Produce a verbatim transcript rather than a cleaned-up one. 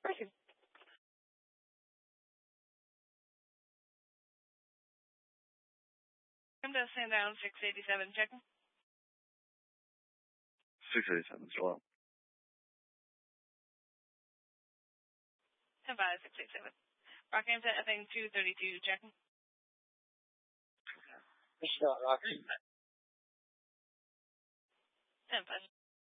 Perfect. I'm going to stand down six eighty-seven, checking. six eighty-seven, still up. ten five, six eighty-seven. Rock Amset, I think two thirty-two, checking. Shot, Rocky. ten five.